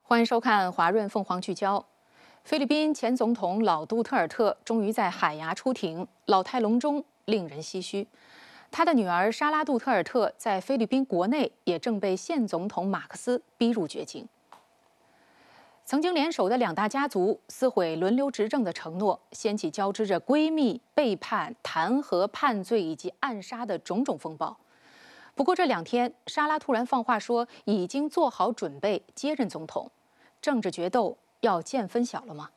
欢迎收看华润凤凰聚焦。菲律宾前总统老杜特尔特终于在海牙出庭，老态龙钟，令人唏嘘。他的女儿莎拉·杜特尔特在菲律宾国内也正被现总统马克思逼入绝境。曾经联手的两大家族撕毁轮流执政的承诺，掀起交织着闺蜜、背叛、弹劾、判罪以及暗杀的种种风暴。不过这2天，莎拉突然放话说已经做好准备接任总统，政治决斗要见分晓了吗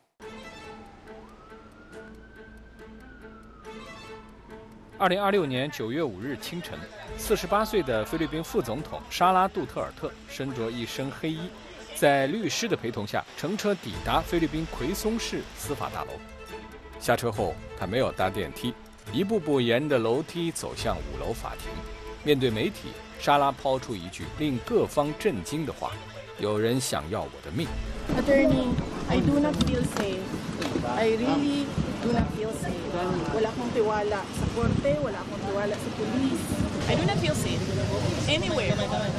？2026年9月5日清晨，48岁的菲律宾副总统莎拉·杜特尔特身着一身黑衣，在律师的陪同下乘车抵达菲律宾奎松市司法大楼。下车后，他没有搭电梯，一步步沿着楼梯走向5楼法庭。面对媒体，莎拉抛出一句令各方震惊的话：“有人想要我的命。” Attorney, I do not feel safe. I really do not feel safe. Wala akong tiwala sa korte, wala akong tiwala sa police. I do not feel safe anywhere.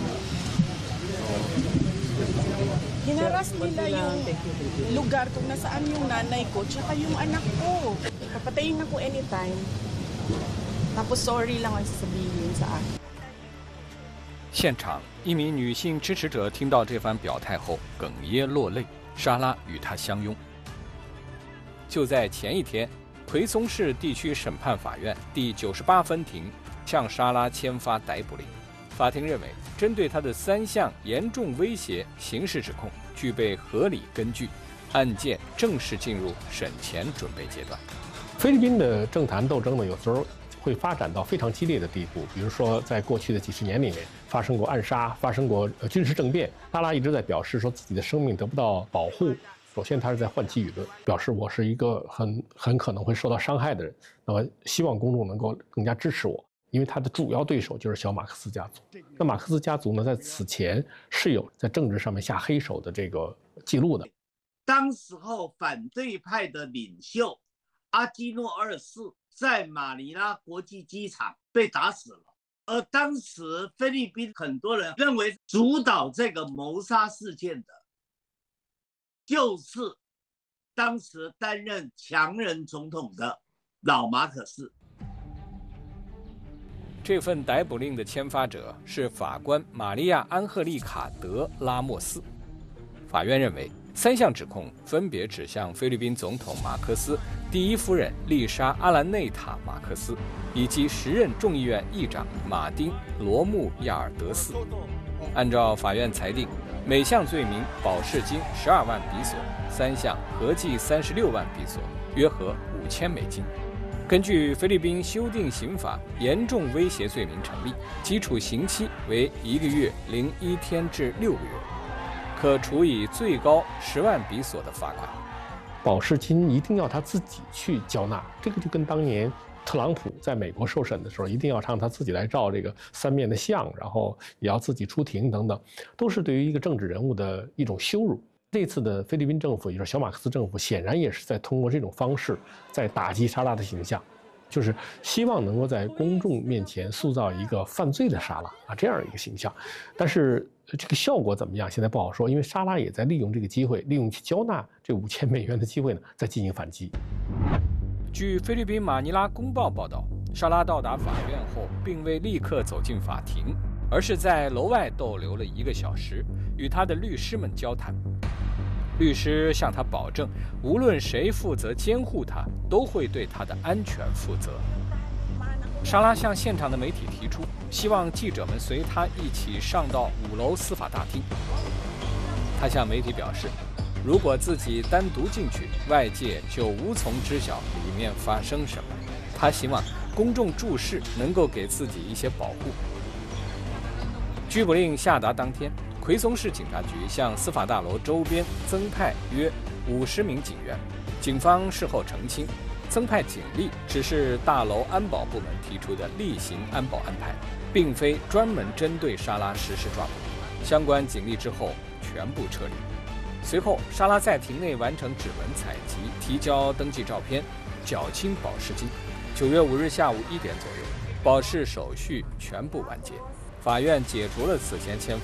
Hinaras nila yung lugar kung nasaan yung nanay ko tsaka yung anak ko. Papatayin ako anytime. Tapos sorry lang ang sasabihin sa akin. 现场，一名女性支持者听到这番表态后哽咽落泪，莎拉与她相拥。就在前一天，奎松市地区审判法院第98分庭向莎拉签发逮捕令。法庭认为，针对她的3项严重威胁刑事指控具备合理根据，案件正式进入审前准备阶段。 菲律宾的政坛斗争呢，有时候会发展到非常激烈的地步，比如说在过去的几十年里面发生过暗杀，发生过军事政变。莎拉一直在表示说自己的生命得不到保护。首先，他是在唤起舆论，表示我是一个很可能会受到伤害的人。那么，希望公众能够更加支持我，因为他的主要对手就是小马克思家族。那马克思家族呢，在此前是有在政治上面下黑手的这个记录的。 当时候反对派的领袖阿基诺2世在马尼拉国际机场被打死了，而当时菲律宾很多人认为主导这个谋杀事件的就是当时担任强人总统的老马可斯。 这份逮捕令的签发者是法官玛利亚·安赫利卡·德拉莫斯。法院认为，3项指控分别指向菲律宾总统马克思、第一夫人丽莎·阿兰内塔·马克思以及时任众议院议长马丁·罗穆亚尔德斯。按照法院裁定，每项罪名保释金12万比索，3项合计36万比索，约合5000美金。根据菲律宾修订刑法，严重威胁罪名成立，基础刑期为1个月01天至6个月。可处以最高10万比索的罚款。 保释金一定要他自己去交纳，这个就跟当年特朗普在美国受审的时候，一定要让他自己来照这个3面的相，然后也要自己出庭等等，都是对于一个政治人物的一种羞辱。这次的菲律宾政府，也就是小马克思政府，显然也是在通过这种方式在打击莎拉的形象，就是希望能够在公众面前塑造一个犯罪的莎拉啊这样一个形象。但是这个效果怎么样，现在不好说，因为莎拉也在利用这个机会，利用去交纳这5000美元的机会呢，在进行反击。 据菲律宾马尼拉公报报道，莎拉到达法院后，并未立刻走进法庭，而是在楼外逗留了1个小时，与他的律师们交谈。律师向他保证，无论谁负责监护他，都会对他的安全负责。莎拉向现场的媒体提出，希望记者们随他一起上到5楼司法大厅。他向媒体表示，如果自己单独进去，外界就无从知晓里面发生什么。他希望公众注视能够给自己一些保护。拘捕令下达当天，奎松市警察局向司法大楼周边增派约50名警员。警方事后澄清，增派警力只是大楼安保部门提出的例行安保安排，并非专门针对莎拉实施抓捕。相关警力之后全部撤离。随后，莎拉在庭内完成指纹采集，提交登记照片，缴清保释金。9月5日下午1点左右，保释手续全部完结。法院解除了此前签